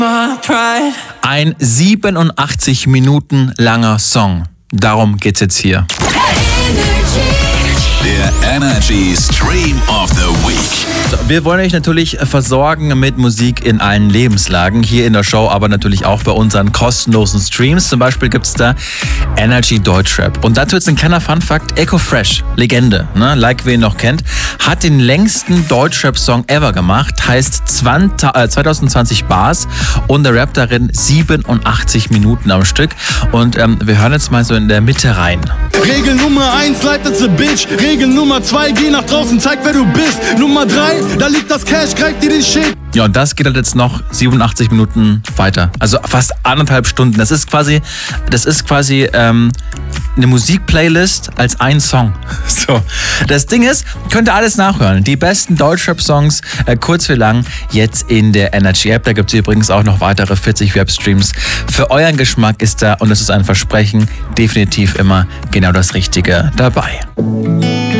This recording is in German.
Ein 87 Minuten langer Song. Darum geht's jetzt hier. Der Energy Stream of the Week. Wir wollen euch natürlich versorgen mit Musik in allen Lebenslagen. Hier in der Show, aber natürlich auch bei unseren kostenlosen Streams. Zum Beispiel gibt es da Energy Deutschrap. Und dazu jetzt ein kleiner Funfact. Echo Fresh, Legende, ne? Like wer ihn noch kennt, hat den längsten Deutschrap-Song ever gemacht. Heißt 2020 Bars und der Rap darin 87 Minuten am Stück. Und wir hören jetzt mal so in der Mitte rein. Regel Nummer 1, leitet's a Bitch. Regel Nummer 2, geh nach draußen, zeig wer du bist. Nummer 3, da liegt das Cash, greif dir den Shit. Ja, und das geht halt jetzt noch 87 Minuten weiter. Also fast 1,5 Stunden. Das ist quasi eine Musikplaylist als ein Song. So. Das Ding ist, könnt ihr alles nachhören. Die besten Deutschrap-Songs, kurz wie lang, jetzt in der Energy App. Da gibt es übrigens auch noch weitere 40 Webstreams. Für euren Geschmack ist da, und das ist ein Versprechen, definitiv immer genau das Richtige dabei.